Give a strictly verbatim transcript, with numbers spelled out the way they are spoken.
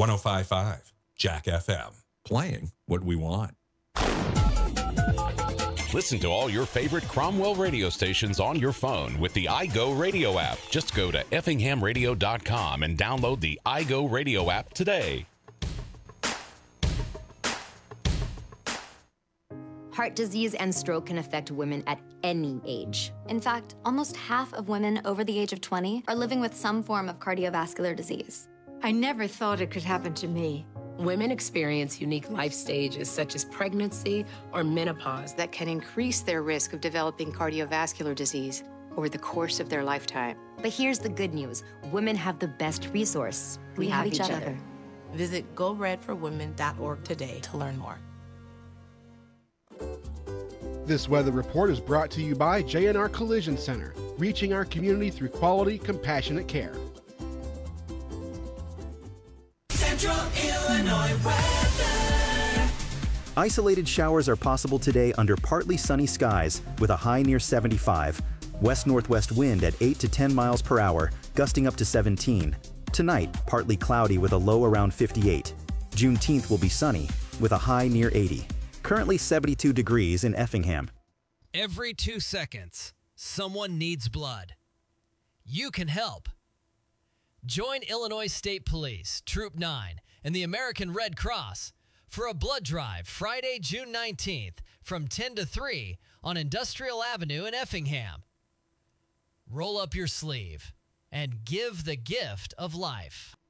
one oh five point five Jack F M. Playing what we want. Listen to all your favorite Cromwell radio stations on your phone with the iGo Radio app. Just go to effingham radio dot com and download the iGo Radio app today. Heart disease and stroke can affect women at any age. In fact, almost half of women over the age of twenty are living with some form of cardiovascular disease. I never thought it could happen to me. Women experience unique life stages such as pregnancy or menopause that can increase their risk of developing cardiovascular disease over the course of their lifetime. But here's the good news. Women have the best resource. We, we have, have each, each other. other. Visit go red for women dot org today to learn more. This weather report is brought to you by J N R Collision Center, reaching our community through quality, compassionate care. Central Illinois weather. Isolated showers are possible today under partly sunny skies with a high near seventy-five. West-northwest wind at eight to ten miles per hour, gusting up to seventeen. Tonight, partly cloudy with a low around fifty-eight. Juneteenth will be sunny with a high near eighty. Currently seventy-two degrees in Effingham. Every two seconds, someone needs blood. You can help. Join Illinois State Police, Troop nine, and the American Red Cross for a blood drive Friday, June nineteenth from ten to three on Industrial Avenue in Effingham. Roll up your sleeve and give the gift of life.